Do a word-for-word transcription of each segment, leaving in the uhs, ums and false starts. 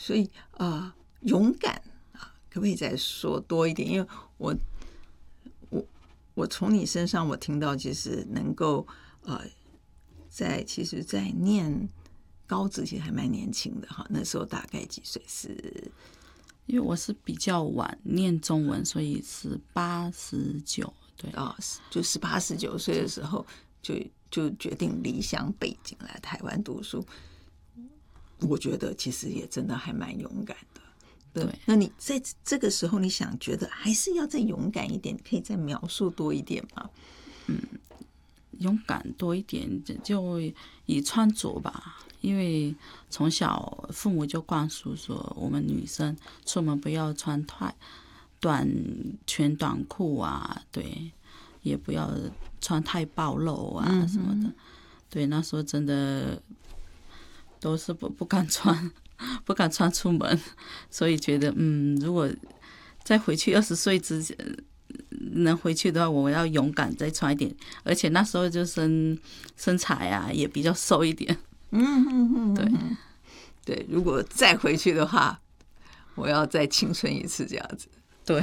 所以呃，勇敢啊，可不可以再说多一点？因为我我我从你身上我听到，其实能够呃，在其实，在念高职其实还蛮年轻的哈，那时候大概几岁？是因为我是比较晚念中文，所以十八十九，对啊、哦，就十八十九岁的时候就就决定离乡背井来台湾读书。我觉得其实也真的还蛮勇敢的。对， 对， 那你在这个时候，你想觉得还是要再勇敢一点，可以再描述多一点吗？ 嗯，勇敢多一点，就以穿着吧，因为从小父母就灌输说，我们女生出门不要穿太短裙短裤啊，对，也不要穿太暴露啊什么的。嗯、对，那时候真的都是不不敢穿，不敢穿出门，所以觉得嗯，如果再回去二十岁之前能回去的话，我要勇敢再穿一点，而且那时候就身身材啊也比较瘦一点。 嗯嗯嗯， 对对，如果再回去的话，我要再青春一次这样子。 对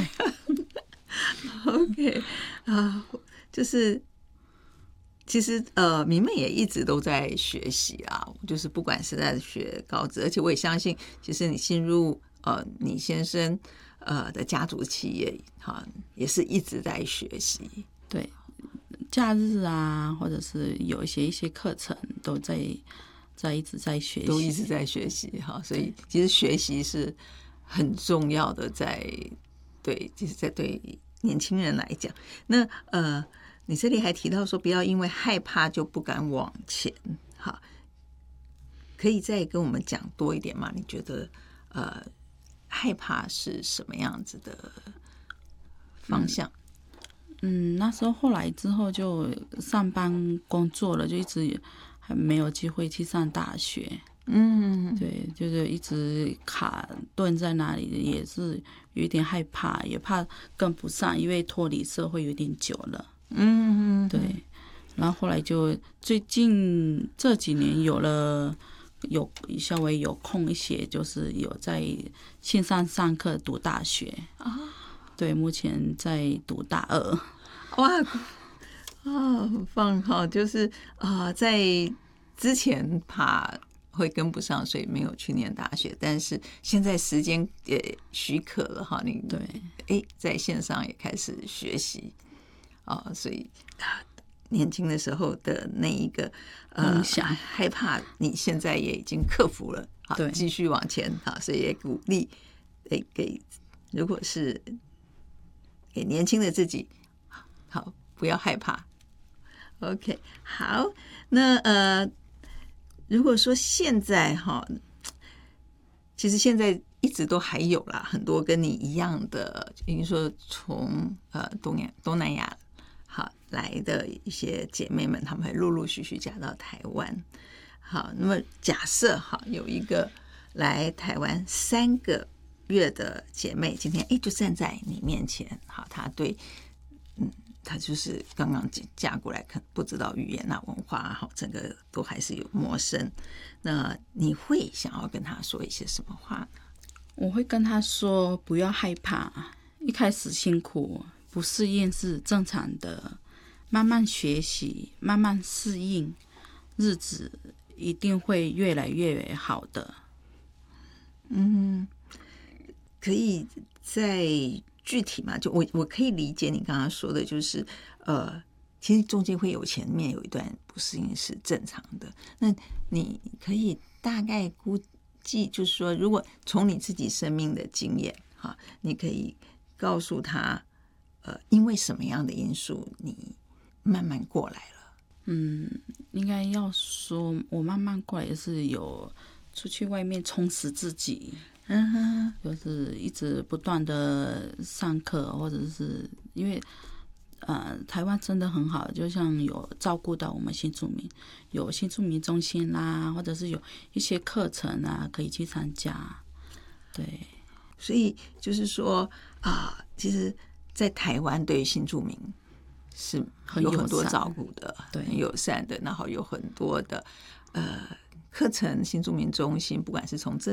，OK 啊，就是其实呃，明媚也一直都在学习啊，就是不管是在学高职，而且我也相信，其实你进入呃你先生呃的家族企业哈，也是一直在学习。 对，假日啊，或者是有一些一些课程都在在一直在学习， 都一直在学习哈，所以其实学习是很重要的在，在对，就是在对年轻人来讲，那呃。你这里还提到说，不要因为害怕就不敢往前，哈，可以再跟我们讲多一点吗？你觉得呃，害怕是什么样子的方向？ 嗯，嗯那时候后来之后就上班工作了，就一直还没有机会去上大学。嗯，对，就是一直卡顿在那里，也是有一点害怕，也怕跟不上，因为脱离社会有点久了。嗯，对，然后后来就最近这几年有了有稍微有空一些，就是有在线上上课读大学啊。对，目前在读大二。 哇，啊，很棒哈！就是啊、呃，在之前怕会跟不上，所以没有去念大学，但是现在时间也许可了哈，你对， 哎，在线上也开始学习。啊、哦，所以年轻的时候的那一个呃想害怕，你现在也已经克服了，好，继续往前啊，所以也鼓励给给，如果是给年轻的自己，好，不要害怕。OK， 好，那呃，如果说现在哈，其实现在一直都还有啦，很多跟你一样的，比如说从呃东亚东南亚。好来的一些姐妹们，她们会陆陆续续嫁到台湾。好，那么假设哈有一个来台湾三个月的姐妹，今天哎就站在你面前，好，她对，嗯，她就是刚刚嫁过来，可能不知道语言啊、文化啊，好，整个都还是有陌生。那你会想要跟她说一些什么话呢？ 我会跟她说，不要害怕，一开始辛苦。不适应是正常的，慢慢学习，慢慢适应，日子一定会越来越好的。 嗯，可以再具体嘛？就我我可以理解你刚刚说的，就是呃，其实中间会有前面有一段不适应是正常的。那你可以大概估计，就是说，如果从你自己生命的经验哈，你可以告诉他。呃，因为什么样的因素你慢慢过来了？ 嗯，应该要说，我慢慢过来也是有出去外面充实自己，嗯哼，就是一直不断的上课，或者是因为呃，台湾真的很好，就像有照顾到我们新住民，有新住民中心啦，或者是有一些课程啊可以去参加，对， 所以就是说啊，其实。在台湾对新住民是有很多照顾的， 对， 很友善的，然后有很多的呃课程，新住民中心，不管是从政